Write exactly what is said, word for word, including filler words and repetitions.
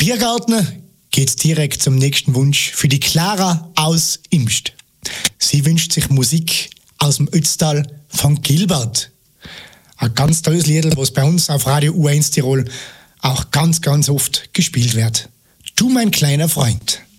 Biergartner geht's direkt zum nächsten Wunsch für die Clara aus Imst. Sie wünscht sich Musik aus dem Ötztal von Gilbert. Ein ganz tolles Lied, was bei uns auf Radio U eins Tirol auch ganz, ganz oft gespielt wird. Du, mein kleiner Freund.